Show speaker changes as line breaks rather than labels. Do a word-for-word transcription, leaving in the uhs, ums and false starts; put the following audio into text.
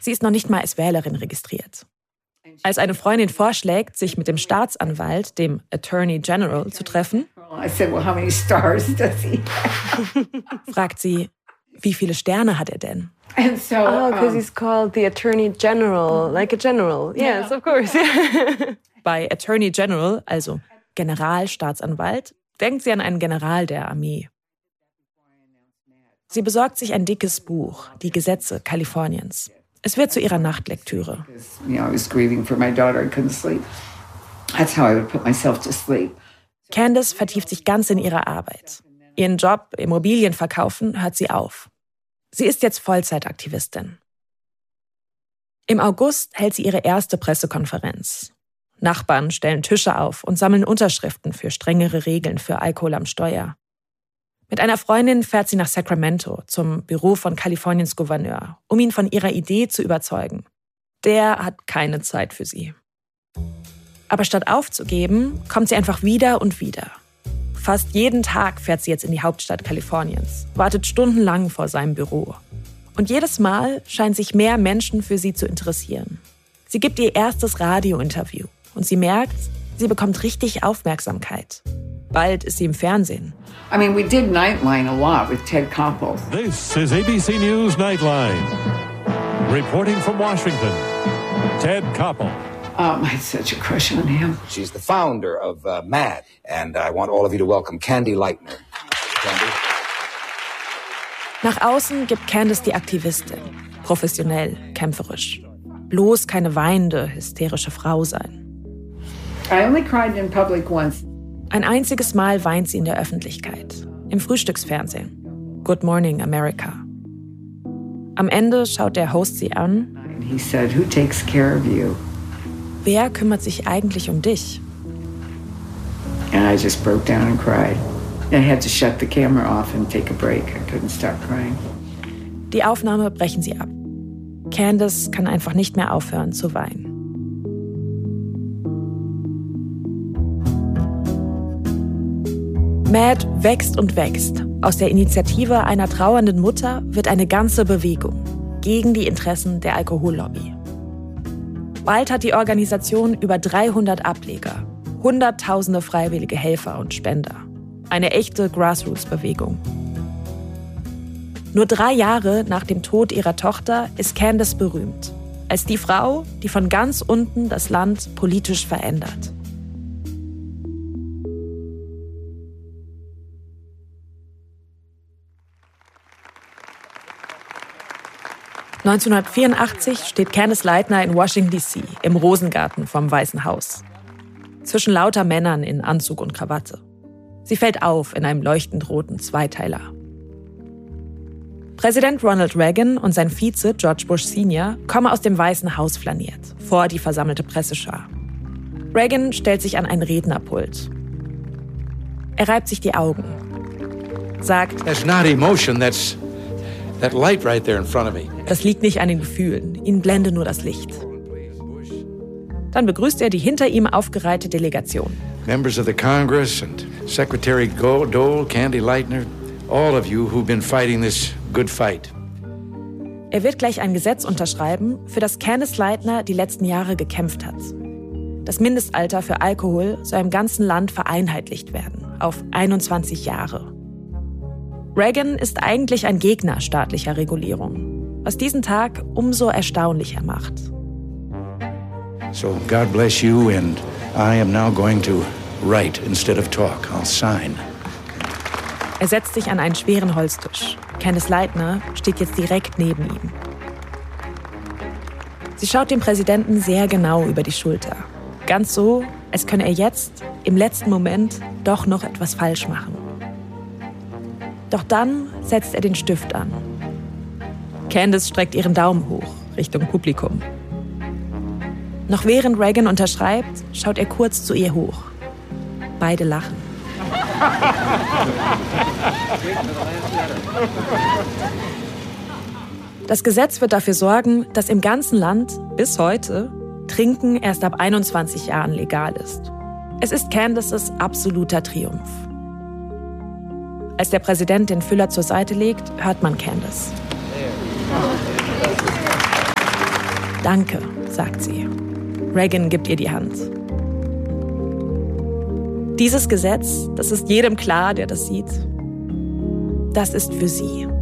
Sie ist noch nicht mal als Wählerin registriert. Als eine Freundin vorschlägt, sich mit dem Staatsanwalt, dem Attorney General, zu treffen, fragt sie, wie viele Sterne hat er denn?
And so, oh, because he's called the Attorney General, like a general. Yes, of course.
Bei Attorney General, also Generalstaatsanwalt, denkt sie an einen General der Armee. Sie besorgt sich ein dickes Buch, Die Gesetze Kaliforniens. Es wird zu ihrer Nachtlektüre. Candace vertieft sich ganz in ihre Arbeit. Ihren Job, Immobilien verkaufen, hört sie auf. Sie ist jetzt Vollzeitaktivistin. Im August hält sie ihre erste Pressekonferenz. Nachbarn stellen Tische auf und sammeln Unterschriften für strengere Regeln für Alkohol am Steuer. Mit einer Freundin fährt sie nach Sacramento zum Büro von Kaliforniens Gouverneur, um ihn von ihrer Idee zu überzeugen. Der hat keine Zeit für sie. Aber statt aufzugeben, kommt sie einfach wieder und wieder. Fast jeden Tag fährt sie jetzt in die Hauptstadt Kaliforniens, wartet stundenlang vor seinem Büro. Und jedes Mal scheinen sich mehr Menschen für sie zu interessieren. Sie gibt ihr erstes Radiointerview und sie merkt, sie bekommt richtig Aufmerksamkeit. Bald ist sie im Fernsehen.
I mean, we did Nightline a lot with Ted Koppel.
This is A B C News Nightline. Reporting from Washington, Ted Koppel.
Um, I had such a crush on him.
She's the founder of uh, MAD, and I want all of you to welcome Candy Lightner. Candy.
Nach außen gibt Candace die Aktivistin. Professionell, kämpferisch. Bloß keine weinende, hysterische Frau sein.
I only cried in public once.
Ein einziges Mal weint sie in der Öffentlichkeit. Im Frühstücksfernsehen. Good Morning America. Am Ende schaut der Host sie an.
And he said, "Who takes care of you?"
Wer kümmert sich eigentlich um dich?
And I just broke down and cried. I had to shut the camera off and take a break. I couldn't stop crying.
Die Aufnahme brechen sie ab. Candace kann einfach nicht mehr aufhören zu weinen. MAD wächst und wächst. Aus der Initiative einer trauernden Mutter wird eine ganze Bewegung gegen die Interessen der Alkohollobby. Bald hat die Organisation über dreihundert Ableger, hunderttausende freiwillige Helfer und Spender. Eine echte Grassroots-Bewegung. Nur drei Jahre nach dem Tod ihrer Tochter ist Candace berühmt. Als die Frau, die von ganz unten das Land politisch verändert. neunzehnhundertvierundachtzig steht Candace Lightner in Washington D C im Rosengarten vom Weißen Haus. Zwischen lauter Männern in Anzug und Krawatte. Sie fällt auf in einem leuchtend roten Zweiteiler. Präsident Ronald Reagan und sein Vize George Bush Senior kommen aus dem Weißen Haus flaniert, vor die versammelte Presseschar. Reagan stellt sich an ein Rednerpult. Er reibt sich die Augen, sagt,
That's not emotion, that's that light right there in front of me.
Das liegt nicht an den Gefühlen, ihn blende nur das Licht. Dann begrüßt er die hinter ihm aufgereihte Delegation.
Members of the Congress and Secretary Dole, Candy Lightner, all of you who've been fighting this good fight.
Er wird gleich ein Gesetz unterschreiben, für das Candace Lightner die letzten Jahre gekämpft hat. Das Mindestalter für Alkohol soll im ganzen Land vereinheitlicht werden, auf einundzwanzig Jahre. Reagan ist eigentlich ein Gegner staatlicher Regulierung, was diesen Tag umso erstaunlicher macht.
So God bless you and I am now going to write instead of talk. I'll sign.
Er setzt sich an einen schweren Holztisch. Candace Lightner steht jetzt direkt neben ihm. Sie schaut dem Präsidenten sehr genau über die Schulter. Ganz so, als könne er jetzt, im letzten Moment, doch noch etwas falsch machen. Doch dann setzt er den Stift an. Candace streckt ihren Daumen hoch, Richtung Publikum. Noch während Reagan unterschreibt, schaut er kurz zu ihr hoch. Beide lachen. Das Gesetz wird dafür sorgen, dass im ganzen Land bis heute Trinken erst ab einundzwanzig Jahren legal ist. Es ist Candaces absoluter Triumph. Als der Präsident den Füller zur Seite legt, hört man Candace. Danke, sagt sie. Reagan gibt ihr die Hand. Dieses Gesetz, das ist jedem klar, der das sieht, das ist für sie.